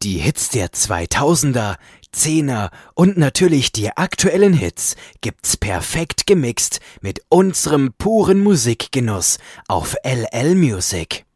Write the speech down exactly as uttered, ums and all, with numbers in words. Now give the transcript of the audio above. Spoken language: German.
Die Hits der zweitausender, Zehner und natürlich die aktuellen Hits gibt's perfekt gemixt mit unserem puren Musikgenuss auf L L Music.